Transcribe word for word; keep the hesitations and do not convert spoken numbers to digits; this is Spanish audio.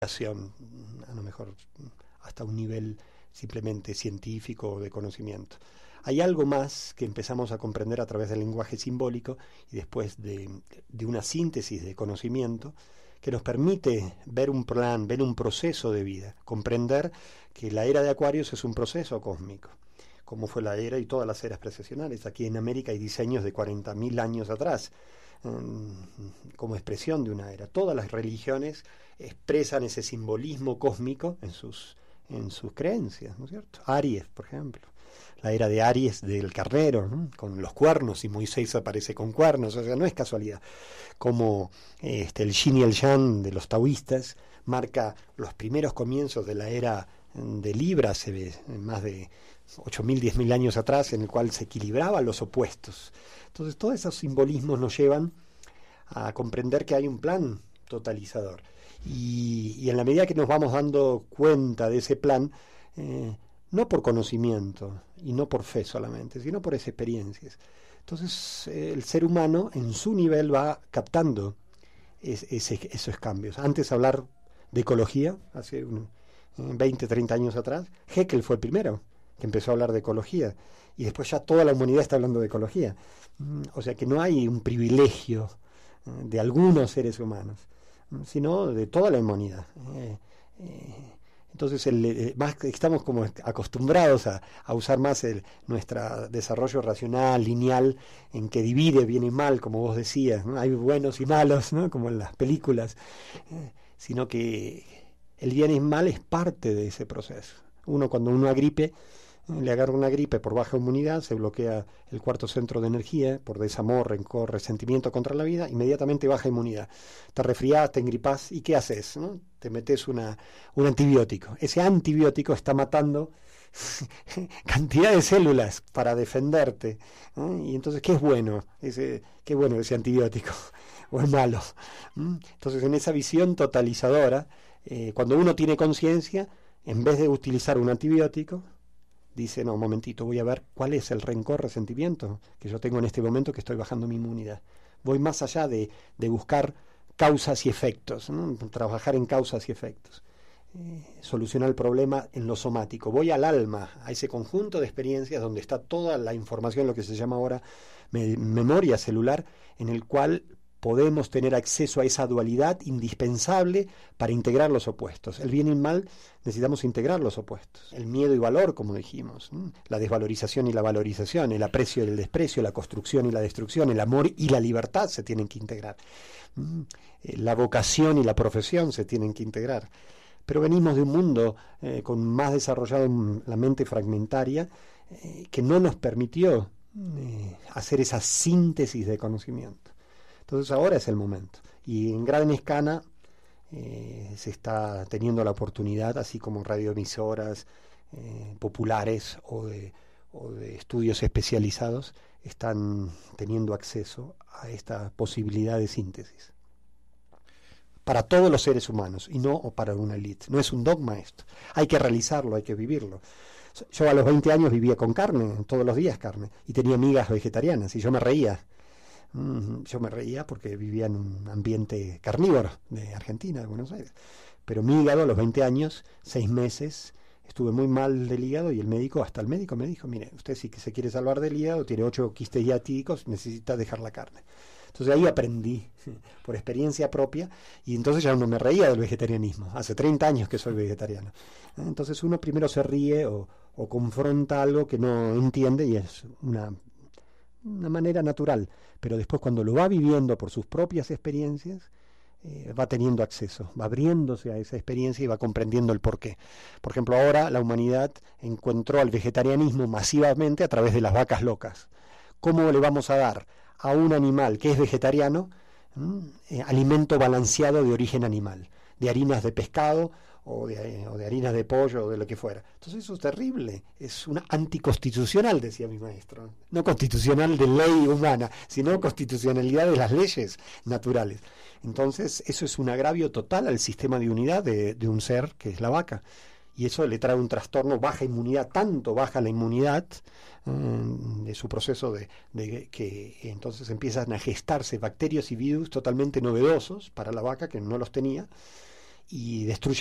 a lo mejor hasta un nivel simplemente científico o de conocimiento. Hay algo más que empezamos a comprender a través del lenguaje simbólico y después de, de una síntesis de conocimiento que nos permite ver un plan, ver un proceso de vida, comprender que la era de Acuarios es un proceso cósmico, como fue la era y todas las eras precesionales. Aquí en América hay diseños de cuarenta mil años atrás, como expresión de una era. Todas las religiones expresan ese simbolismo cósmico en sus, en sus creencias, ¿no es cierto? Aries, por ejemplo, la era de Aries del carnero, ¿no? Con los cuernos, y Moisés aparece con cuernos, o sea, no es casualidad. Como este, el yin y el yang de los taoístas marca los primeros comienzos de la era de Libra, se ve más de ocho mil, diez mil años atrás, en el cual se equilibraban los opuestos. Entonces todos esos simbolismos nos llevan a comprender que hay un plan totalizador. Y, y en la medida que nos vamos dando cuenta de ese plan, eh, no por conocimiento y no por fe solamente, sino por experiencias. Entonces eh, el ser humano en su nivel va captando es, ese, esos cambios. Antes hablar de ecología, hace un, veinte, treinta años atrás, Haeckel fue el primero que empezó a hablar de ecología, y después ya toda la humanidad está hablando de ecología. O sea que no hay un privilegio de algunos seres humanos, sino de toda la humanidad. Eh, eh, entonces el, eh, más estamos como acostumbrados a, a usar más el, nuestro desarrollo racional, lineal, en que divide bien y mal, como vos decías, ¿no? Hay buenos y malos, ¿no? Como en las películas, eh, sino que el bien y el mal es parte de ese proceso. Uno, cuando uno agripe, le agarra una gripe por baja inmunidad, se bloquea el cuarto centro de energía por desamor, rencor, resentimiento contra la vida, inmediatamente baja inmunidad. Te resfriás, te engripás, ¿y qué haces? ¿No? Te metes una, un antibiótico. Ese antibiótico está matando cantidad de células para defenderte, ¿no? Y entonces, ¿qué es bueno? Ese, ¿qué es bueno ese antibiótico? ¿O es malo? ¿Mm? Entonces, en esa visión totalizadora, eh, cuando uno tiene conciencia, en vez de utilizar un antibiótico, dice, no, un momentito, voy a ver cuál es el rencor, resentimiento que yo tengo en este momento que estoy bajando mi inmunidad. Voy más allá de, de buscar causas y efectos, ¿no? Trabajar en causas y efectos. Eh, solucionar el problema en lo somático. Voy al alma, a ese conjunto de experiencias donde está toda la información, lo que se llama ahora me, memoria celular, en el cual podemos tener acceso a esa dualidad indispensable para integrar los opuestos. El bien y el mal, necesitamos integrar los opuestos. El miedo y valor, como dijimos, ¿no? La desvalorización y la valorización, el aprecio y el desprecio, la construcción y la destrucción, el amor y la libertad se tienen que integrar. La vocación y la profesión se tienen que integrar. Pero venimos de un mundo eh, con más desarrollado la mente fragmentaria, eh, que no nos permitió eh, hacer esa síntesis de conocimiento. Entonces ahora es el momento, y en gran escala eh, se está teniendo la oportunidad, así como radioemisoras eh, populares o de, o de estudios especializados están teniendo acceso a esta posibilidad de síntesis para todos los seres humanos y no para una élite. No es un dogma esto, hay que realizarlo, hay que vivirlo. Yo a los veinte años vivía con carne, todos los días carne, y tenía amigas vegetarianas, y yo me reía. Yo me reía porque vivía en un ambiente carnívoro de Argentina, de Buenos Aires. Pero mi hígado, a los veinte años, seis meses, estuve muy mal del hígado, y el médico, hasta el médico me dijo, mire, usted si se quiere salvar del hígado, tiene ocho quistes diatídicos, necesita dejar la carne. Entonces ahí aprendí, por experiencia propia, y entonces ya no me reía del vegetarianismo. Hace treinta años que soy vegetariano. Entonces uno primero se ríe o, o confronta algo que no entiende, y es una... una manera natural, pero después cuando lo va viviendo por sus propias experiencias, eh, va teniendo acceso, va abriéndose a esa experiencia y va comprendiendo el porqué. Por ejemplo, ahora la humanidad encontró al vegetarianismo masivamente a través de las vacas locas. ¿Cómo le vamos a dar a un animal que es vegetariano eh, alimento balanceado de origen animal, de harinas de pescado o de, o de harinas de pollo o de lo que fuera? Entonces eso es terrible, es una anticonstitucional, decía mi maestro, no constitucional de ley humana, sino constitucionalidad de las leyes naturales. Entonces eso es un agravio total al sistema de unidad de, de un ser que es la vaca, y eso le trae un trastorno, baja inmunidad, tanto baja la inmunidad um, de su proceso de, de que entonces empiezan a gestarse bacterias y virus totalmente novedosos para la vaca, que no los tenía, y destruye